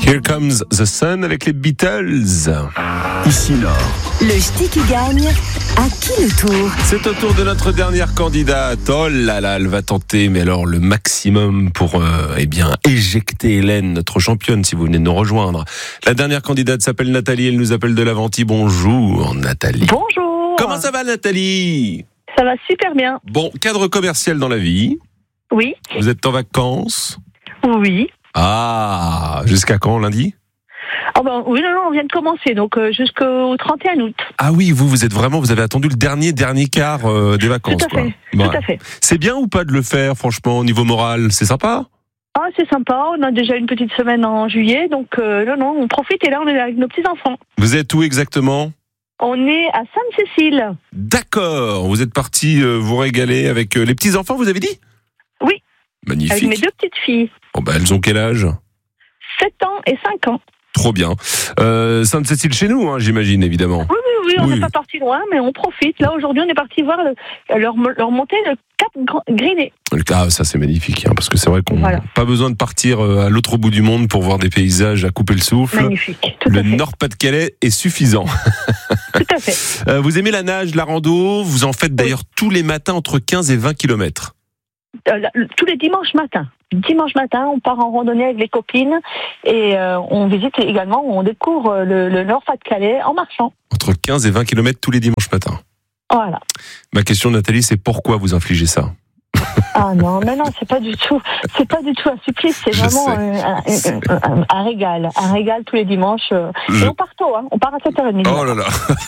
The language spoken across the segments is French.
Here Comes the Sun avec les Beatles. Ici Nord. Le ch'ti qui gagne, à qui le tour? C'est au tour de notre dernière candidate. Oh là là, elle va tenter, mais alors le maximum pour éjecter Hélène, notre championne, si vous venez de nous rejoindre. La dernière candidate s'appelle Nathalie, elle nous appelle de l'Aventie. Bonjour Nathalie. Bonjour. Comment ça va Nathalie? Ça va super bien. Bon, cadre commercial dans la vie. Oui. Vous êtes en vacances? Oui. Ah, jusqu'à quand, lundi? Oui, non, on vient de commencer, donc jusqu'au 31 août. Ah oui, vous avez attendu le dernier quart des vacances. Tout à fait, quoi. tout à fait. C'est bien ou pas de le faire, franchement, au niveau moral? C'est sympa? Ah, c'est sympa, on a déjà une petite semaine en juillet, donc non, on profite et là on est avec nos petits-enfants. Vous êtes où exactement? On est à Sainte-Cécile. D'accord, vous êtes parti vous régaler avec les petits-enfants, vous avez dit? Oui. Magnifique. Avec mes deux petites filles. Bon elles ont quel âge? 7 ans et 5 ans. Trop bien. Sainte-Cécile chez nous, hein, j'imagine, évidemment. Oui, on Oui. n'est pas parti loin, mais on profite. Là, aujourd'hui, on est parti voir leur montée le Cap Griné. Ah, ça c'est magnifique, hein, parce que c'est vrai qu'on n'a Voilà. pas besoin de partir à l'autre bout du monde pour voir des paysages à couper le souffle. Magnifique, tout Le à fait. Nord-Pas-de-Calais est suffisant. Tout à fait. Vous aimez la nage, la rando, vous en faites d'ailleurs tous les matins entre 15 et 20 km. Tous les dimanches matins. Dimanche matin, on part en randonnée avec les copines et on visite également, on découvre le Nord-Pas-de-Calais en marchant. Entre 15 et 20 km tous les dimanches matins. Voilà. Ma question, Nathalie, c'est pourquoi vous infligez ça? Ah non, mais non, c'est pas du tout un supplice, c'est Je vraiment un régal tous les dimanches. Et on part tôt, hein, on part à 7h30. Oh là là.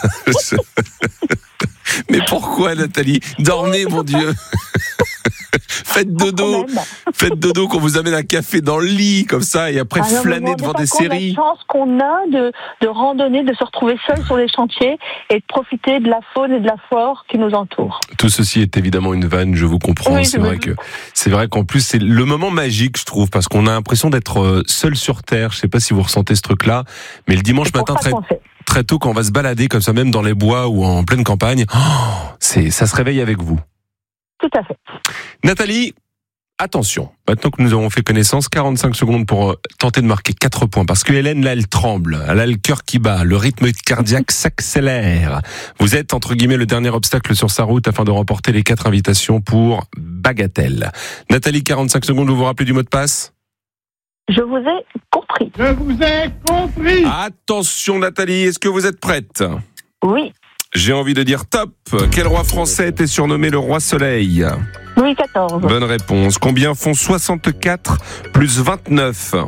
Mais pourquoi, Nathalie? Dormez, mon Dieu. Faites dodo. Faites dodo, qu'on vous amène un café dans le lit, comme ça, et après flâner devant des séries. La chance qu'on a de randonner, de se retrouver seul sur les chantiers et de profiter de la faune et de la flore qui nous entoure. Tout ceci est évidemment une vanne, je vous comprends. Oui, C'est vrai qu'en plus, c'est le moment magique, je trouve, parce qu'on a l'impression d'être seul sur Terre. Je sais pas si vous ressentez ce truc-là, mais le dimanche matin, très tôt, quand on va se balader comme ça, même dans les bois ou en pleine campagne, ça se réveille avec vous. Tout à fait. Nathalie, attention, maintenant que nous avons fait connaissance, 45 secondes pour tenter de marquer 4 points, parce que Hélène, là, elle tremble, elle a le cœur qui bat, le rythme cardiaque s'accélère. Vous êtes, entre guillemets, le dernier obstacle sur sa route afin de remporter les 4 invitations pour Bagatelle. Nathalie, 45 secondes, vous vous rappelez du mot de passe? Je vous ai compris. Je vous ai compris. Attention Nathalie, est-ce que vous êtes prête? Oui. J'ai envie de dire top. Quel roi français était surnommé le roi soleil? Louis XIV. Bonne réponse. Combien font 64 plus 29?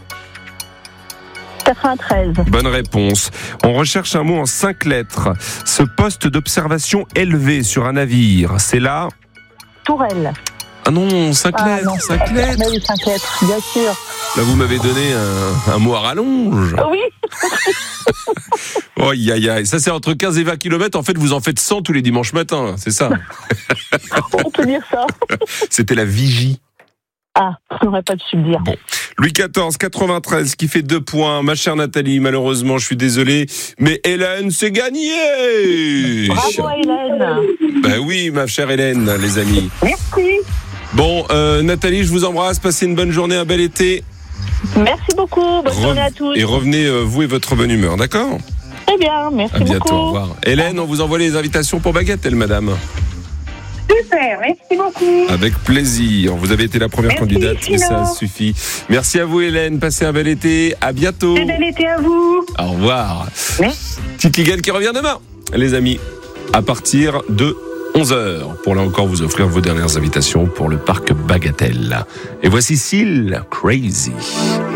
93. Bonne réponse. On recherche un mot en 5 lettres. Ce poste d'observation élevé sur un navire, c'est là? Tourelle. Ah non, 5 lettres, non. 5 lettres. Mais oui, 5 lettres, bien sûr. Là, vous m'avez donné un mot à rallonge. Oui. Oh, ça c'est entre 15 et 20 km. En fait, vous en faites 100 tous les dimanches matins, c'est ça? On peut dire ça. C'était la vigie. Ah, on n'aurait pas su le dire. Bon. Louis XIV, 93, qui fait 2 points. Ma chère Nathalie, malheureusement, je suis désolé, mais Hélène, c'est gagné! Bravo à Hélène. Ben oui, ma chère Hélène, les amis. Merci. Bon, Nathalie, je vous embrasse. Passez une bonne journée, un bel été. Merci beaucoup. Bonne journée à tous. Et revenez, vous et votre bonne humeur, d'accord? Très bien, merci À bientôt, beaucoup. au revoir. Hélène, on vous envoie les invitations pour Bagatelle, madame. Super, merci beaucoup. Avec plaisir. Vous avez été la première Merci, candidate, mais ça Chino. suffit. Merci à vous, Hélène. Passez un bel été. À bientôt. Et bel été à vous. Au revoir. Merci. Titi Gale qui revient demain, les amis, à partir de 11h, pour là encore vous offrir vos dernières invitations pour le parc Bagatelle. Et voici Seal Crazy.